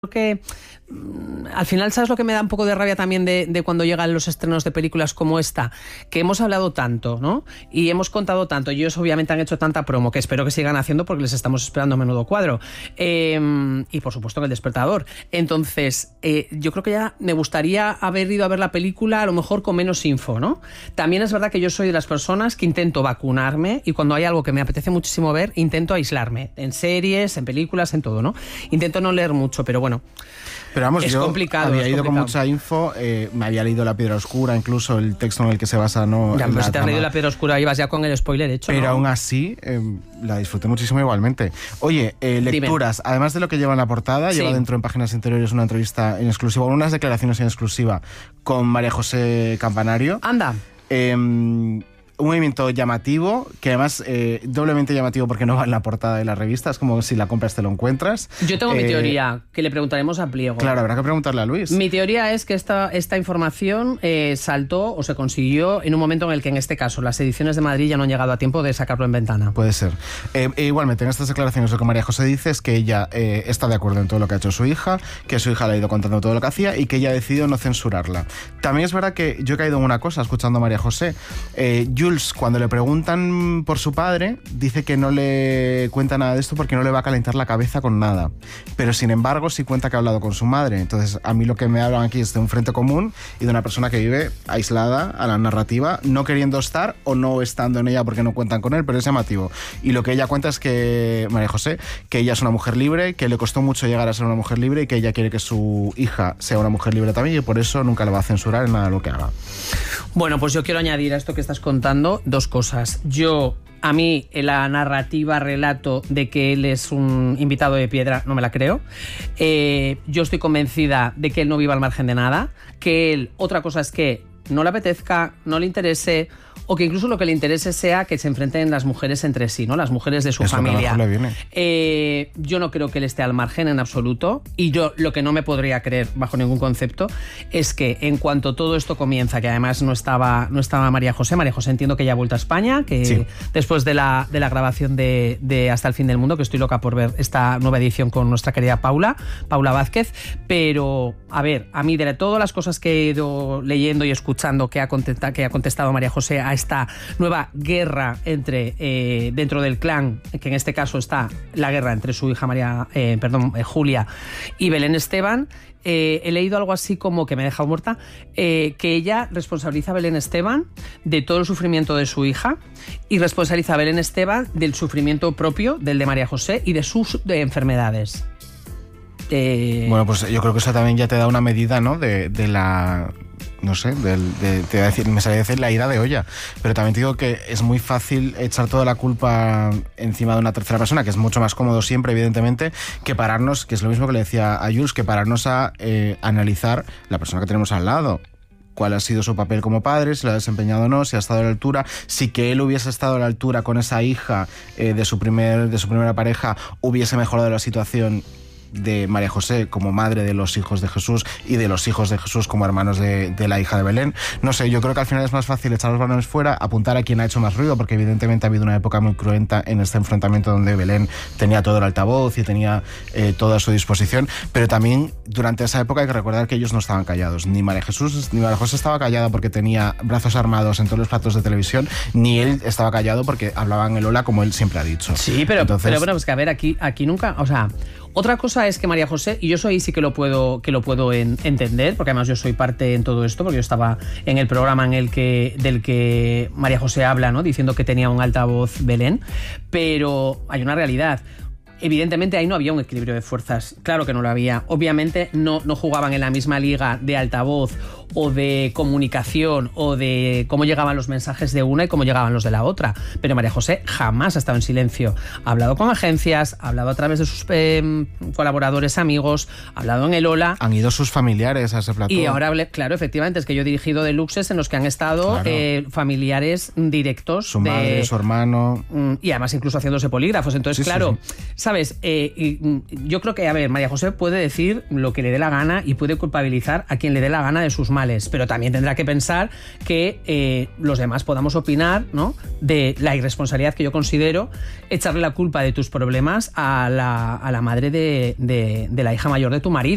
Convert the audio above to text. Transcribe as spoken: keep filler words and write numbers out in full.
que al final, ¿sabes lo que me da un poco de rabia también de, de cuando llegan los estrenos de películas como esta? Que hemos hablado tanto, ¿no? Y hemos contado tanto, y ellos obviamente han hecho tanta promo, que espero que sigan haciendo porque les estamos esperando a menudo cuadro. Eh, y por supuesto en El Despertador. Entonces, eh, yo creo que ya me gustaría haber ido a ver la película a lo mejor con menos info, ¿no? También es verdad que yo soy de las personas que intento vacunarme y cuando hay algo que me apetece muchísimo ver, intento aislarme. En series, en películas, en todo, ¿no? Intento no leer mucho, pero bueno... Pero vamos, es yo complicado, había es ido complicado. con mucha info, eh, me había leído La Piedra Oscura, incluso el texto en el que se basa, ¿no? Ya, pero si te has trama. leído La Piedra Oscura, ibas ya con el spoiler hecho, Pero ¿no? aún así, eh, la disfruté muchísimo igualmente. Oye, eh, lecturas, Dime. Además de lo que lleva en la portada, sí. lleva dentro en Páginas Interiores una entrevista en exclusiva, unas declaraciones en exclusiva con María José Campanario. Anda. Eh, un movimiento llamativo, que además eh, doblemente llamativo porque no va en la portada de la revista, es como si la compras te lo encuentras. Yo tengo eh, mi teoría, que le preguntaremos a Pliego. Claro, habrá que preguntarle a Luis. Mi teoría es que esta, esta información eh, saltó o se consiguió en un momento en el que en este caso las ediciones de Madrid ya no han llegado a tiempo de sacarlo en ventana. Puede ser. Eh, e igualmente, en estas declaraciones lo que María José dice es que ella eh, está de acuerdo en todo lo que ha hecho su hija, que su hija le ha ido contando todo lo que hacía y que ella ha decidido no censurarla. También es verdad que yo he caído en una cosa escuchando a María José. Eh, Jules, cuando le preguntan por su padre, dice que no le cuenta nada de esto porque no le va a calentar la cabeza con nada. Pero sin embargo sí cuenta que ha hablado con su madre. Entonces a mí lo que me hablan aquí es de un frente común y de una persona que vive aislada a la narrativa, no queriendo estar o no estando en ella porque no cuentan con él, pero es llamativo. Y lo que ella cuenta es que, María José, que ella es una mujer libre, que le costó mucho llegar a ser una mujer libre y que ella quiere que su hija sea una mujer libre también y por eso nunca le va a censurar en nada de lo que haga. Bueno, pues yo quiero añadir a esto que estás contando dos cosas. Yo, a mí, la narrativa, relato de que él es un invitado de piedra, no me la creo. Eh, yo estoy convencida de que él no viva al margen de nada, que él, otra cosa es que no le apetezca, no le interese, o que incluso lo que le interese sea que se enfrenten las mujeres entre sí, ¿no? Las mujeres de su Eso familia. le viene. Eh, yo no creo que él esté al margen en absoluto, y yo lo que no me podría creer bajo ningún concepto es que en cuanto todo esto comienza, que además no estaba, no estaba María José, María José entiendo que ya ha vuelto a España, que sí. después de la, de la grabación de, de Hasta el fin del mundo, que estoy loca por ver esta nueva edición con nuestra querida Paula, Paula Vázquez, pero a ver, a mí de todas las cosas que he ido leyendo y escuchando que ha contestado, que ha contestado María José a esta nueva guerra entre eh, dentro del clan, que en este caso está la guerra entre su hija María, eh, perdón, eh, Julia y Belén Esteban, eh, he leído algo así como, que me ha dejado muerta, eh, que ella responsabiliza a Belén Esteban de todo el sufrimiento de su hija y responsabiliza a Belén Esteban del sufrimiento propio, del de María José, y de sus de enfermedades. Eh... Bueno, pues yo creo que eso también ya te da una medida, ¿no? De, de la... no sé, de, de, te voy a decir, me salía a decir la ira de olla, pero también te digo que es muy fácil echar toda la culpa encima de una tercera persona, que es mucho más cómodo siempre, evidentemente, que pararnos, que es lo mismo que le decía a Jules, que pararnos a eh, analizar la persona que tenemos al lado. Cuál ha sido su papel como padre, si lo ha desempeñado o no, si ha estado a la altura, si que él hubiese estado a la altura con esa hija eh, de su primer, de su primera pareja, hubiese mejorado la situación de María José como madre de los hijos de Jesús y de los hijos de Jesús como hermanos de, de la hija de Belén. No sé, yo creo que al final es más fácil echar los balones fuera, apuntar a quien ha hecho más ruido, porque evidentemente ha habido una época muy cruenta en este enfrentamiento donde Belén tenía todo el altavoz y tenía eh, todo a su disposición, pero también durante esa época hay que recordar que ellos no estaban callados, ni María Jesús ni María José estaba callada porque tenía brazos armados en todos los platos de televisión, ni él estaba callado porque hablaba en el hola como él siempre ha dicho. Sí, pero, Entonces, pero bueno, pues que a ver, aquí, aquí nunca, o sea... Otra cosa es que María José, y yo eso ahí sí que lo puedo, que lo puedo en, entender, porque además yo soy parte en todo esto, porque yo estaba en el programa en el que, del que María José habla, ¿no? Diciendo que tenía un altavoz Belén, pero hay una realidad. Evidentemente ahí no había un equilibrio de fuerzas, claro que no lo había. Obviamente no, no jugaban en la misma liga de altavoz o de comunicación o de cómo llegaban los mensajes de una y cómo llegaban los de la otra. Pero María José jamás ha estado en silencio. Ha hablado con agencias, ha hablado a través de sus eh, colaboradores, amigos, ha hablado en el Ola. Han ido sus familiares a ese plató. Y ahora, claro, efectivamente, es que yo he dirigido deluxes en los que han estado claro. eh, familiares directos. Su de, madre, su hermano. Y además incluso haciéndose polígrafos. Entonces, sí, claro, sí, sí. ¿sabes? Eh, y, yo creo que, a ver, María José puede decir lo que le dé la gana y puede culpabilizar a quien le dé la gana de sus males, pero también tendrá que pensar que eh, los demás podamos opinar, ¿no?, de la irresponsabilidad que yo considero echarle la culpa de tus problemas a la, a la madre de, de, de la hija mayor de tu marido.